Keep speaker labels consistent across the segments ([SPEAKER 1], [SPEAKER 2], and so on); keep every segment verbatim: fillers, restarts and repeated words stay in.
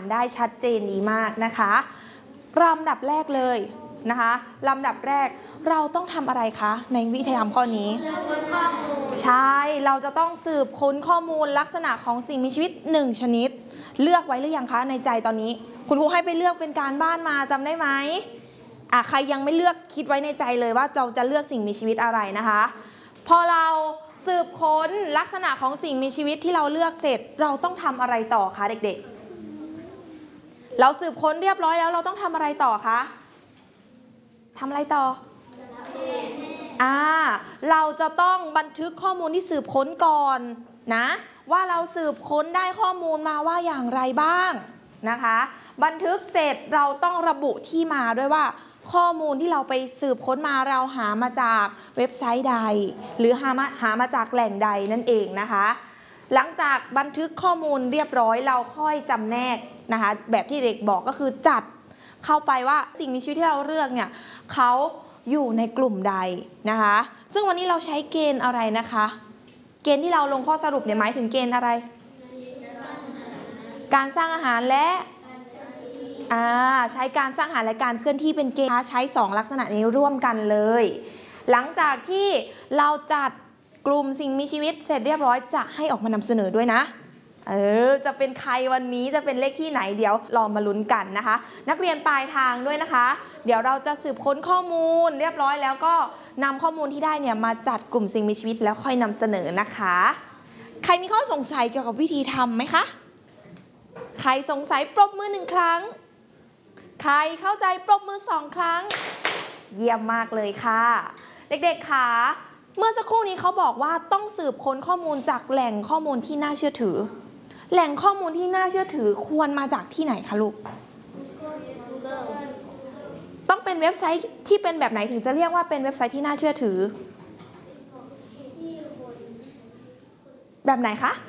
[SPEAKER 1] ได้ชัดเจนดีมากนะคะลำดับแรกเลยนะคะลำดับแรกเราต้องทำอะไรคะในวิทยาข้อนี้ใช่เราจะต้องสืบค้นข้อมูลลักษณะของสิ่งมีชีวิตหนึ่งชนิดเลือกไว้หรือยังคะในใจตอนนี้คุณครูให้ไปเลือกเป็นการบ้านมาจำได้ไหมอ่ะใครยังไม่เลือกคิดไว้ในใจเลยว่าเราจะเลือกสิ่งมีชีวิตอะไรนะคะพอเราสืบค้นลักษณะของสิ่งมีชีวิตที่เราเลือกเสร็จเราต้องทำอะไรต่อคะเด็กๆเราสืบค้นเรียบร้อยแล้วเราต้องทำอะไรต่อคะทำอะไรต่ออ่าเราจะต้องบันทึกข้อมูลที่สืบค้นก่อนนะว่าเราสืบค้นได้ข้อมูลมาว่าอย่างไรบ้างนะคะบันทึกเสร็จเราต้องระบุที่มาด้วยว่าข้อมูลที่เราไปสืบค้นมาเราหามาจากเว็บไซต์ใดหรือหามาหามาจากแหล่งใดนั่นเองนะคะหลังจากบันทึกข้อมูลเรียบร้อยเราค่อยจำแนกนะคะแบบที่เด็กบอกก็คือจัดเข้าไปว่าสิ่งมีชีวิตที่เราเลือกเนี่ยเขาอยู่ในกลุ่มใดนะคะซึ่งวันนี้เราใช้เกณฑ์อะไรนะคะเกณฑ์ที่เราลงข้อสรุปเนี่ยหมายถึงเกณฑ์อะไรการสร้างอาหารและอ่าใช้การสร้างอาหารและการเคลื่อนที่เป็นเกณฑ์ใช้สองลักษณะนี้ร่วมกันเลยหลังจากที่เราจัดกลุ่มสิ่งมีชีวิตเสร็จเรียบร้อยจะให้ออกมานำเสนอด้วยนะเออจะเป็นใครวันนี้จะเป็นเลขที่ไหนเดี๋ยวรอมาลุ้นกันนะคะนักเรียนปลายทางด้วยนะคะเดี๋ยวเราจะสืบค้นข้อมูลเรียบร้อยแล้วก็นำข้อมูลที่ได้เนี่ยมาจัดกลุ่มสิ่งมีชีวิตแล้วค่อยนำเสนอนะคะใครมีข้อสงสัยเกี่ยวกับวิธีทำไหมคะใครสงสัยปรบมือหนึ่งครั้งใครเข้าใจปรบมือสองครั้งเยี่ยมมากเลยค่ะเด็กๆค่ะเมื่อสักครู่นี้เขาบอกว่าต้องสืบค้นข้อมูลจากแหล่งข้อมูลที่น่าเชื่อถือแหล่งข้อมูลที่น่าเชื่อถือควรมาจากที่ไหนคะลูกต้องเป็นเว็บไซต์ที่เป็นแบบไหนถึงจะเรียกว่าเป็นเว็บไซต์ที่น่าเชื่อถือแบบไหนคะ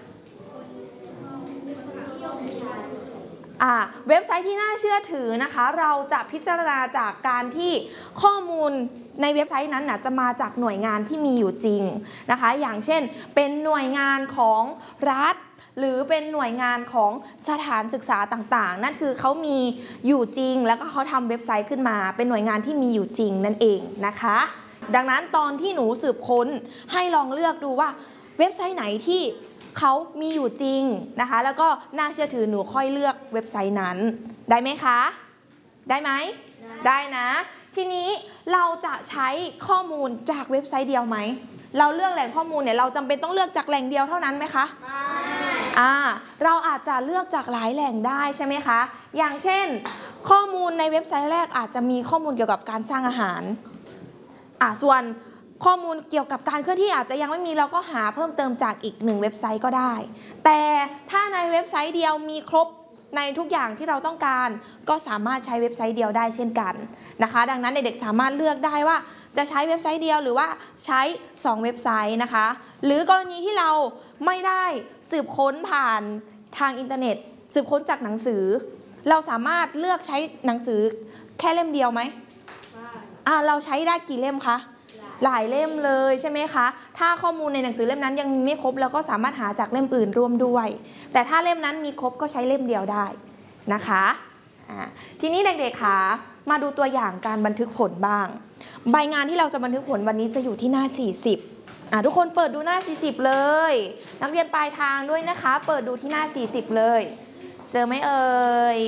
[SPEAKER 1] อ่าเว็บไซต์ที่น่าเชื่อถือนะคะเราจะพิจารณาจากการที่ข้อมูลในเว็บไซต์นั้นนะจะมาจากหน่วยงานที่มีอยู่จริงนะคะอย่างเช่นเป็นหน่วยงานของรัฐหรือเป็นหน่วยงานของสถานศึกษาต่างๆนั่นคือเขามีอยู่จริงแล้วก็เขาทำเว็บไซต์ขึ้นมาเป็นหน่วยงานที่มีอยู่จริงนั่นเองนะคะดังนั้นตอนที่หนูสืบค้นให้ลองเลือกดูว่าเว็บไซต์ไหนที่เขามีอยู่จริงนะคะแล้วก็น่าเชื่อถือหนูค่อยเลือกเว็บไซต์นั้นได้ไหมคะได้ไหมได้นะทีนี้เราจะใช้ข้อมูลจากเว็บไซต์เดียวไหมเราเลือกแหล่งข้อมูลเนี่ยเราจำเป็นต้องเลือกจากแหล่งเดียวเท่านั้นไหมคะอ่าเราอาจจะเลือกจากหลายแหล่งได้ใช่ไหมคะอย่างเช่นข้อมูลในเว็บไซต์แรกอาจจะมีข้อมูลเกี่ยวกับการสร้างอาหารอ่าส่วนข้อมูลเกี่ยวกับการเคลื่อนที่อาจจะยังไม่มีเราก็หาเพิ่มเติมจากอีกหนึ่งเว็บไซต์ก็ได้แต่ถ้าในเว็บไซต์เดียวมีครบในทุกอย่างที่เราต้องการก็สามารถใช้เว็บไซต์เดียวได้เช่นกันนะคะดังนั้นเด็กๆสามารถเลือกได้ว่าจะใช้เว็บไซต์เดียวหรือว่าใช้สองเว็บไซต์นะคะหรือกรณีที่เราไม่ได้สืบค้นผ่านทางอินเทอร์เน็ตสืบค้นจากหนังสือเราสามารถเลือกใช้หนังสือแค่เล่มเดียวไหมอ่าเราใช้ได้กี่เล่มคะหลายเล่มเลยใช่ไหมคะถ้าข้อมูลในหนังสือเล่มนั้นยังไม่ครบเราก็สามารถหาจากเล่มอื่นร่วมด้วยแต่ถ้าเล่มนั้นมีครบก็ใช้เล่มเดียวได้นะคะทีนี้เด็กๆค่ะมาดูตัวอย่างการบันทึกผลบ้างใบงานที่เราจะบันทึกผลวันนี้จะอยู่ที่หน้าสี่สิบอ่ะทุกคนเปิดดูหน้าสี่สิบเลยนักเรียนปลายทางด้วยนะคะเปิดดูที่หน้าสี่สิบเลยเจอไหมเอ่ย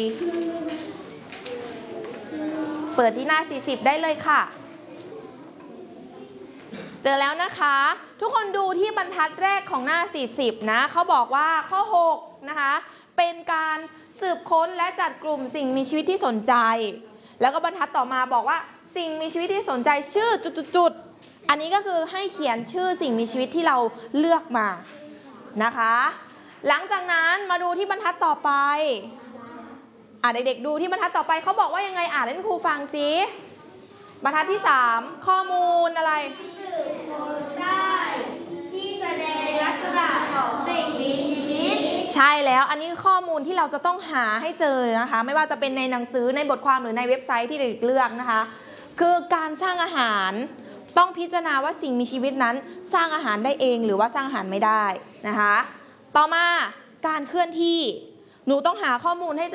[SPEAKER 1] เปิดที่หน้าสี่สิบได้เลยค่ะเจอแล้วนะคะทุกคนดูที่บรรทัดแรกของหน้าสี่สิบนะเขาบอกว่าข้อหกนะคะเป็นการสืบค้นและจัดกลุ่มสิ่งมีชีวิตที่สนใจแล้วก็บรรทัดต่อมาบอกว่าสิ่งมีชีวิตที่สนใจชื่อจุดๆอันนี้ก็คือให้เขียนชื่อสิ่งมีชีวิตที่เราเลือกมานะคะหลังจากนั้นมาดูที่บรรทัดต่อไปอ่ะเด็กๆดูที่บรรทัดต่อไปเขาบอกว่ายังไงอ่านให้ครูฟังซิบรรทัดที่สามข้อมูลอะไรได้ที่แสดงลักษณะของสิ่งมีชีวิตใช่แล้วอันนี้ข้อมูลที่เราจะต้องหาให้เจอนะคะไม่ว่าจะเป็นในหนังสือในบทความหรือในเว็บไซต์ที่เด็กเลือกนะคะคือการสร้างอาหารต้องพิจารณาว่าสิ่งมีชีวิตนั้นสร้างอาหารได้เองหรือว่าสร้างอาหารไม่ได้นะคะต่อมาการเคลื่อนที่หนูต้องหาข้อมูลให้เจอ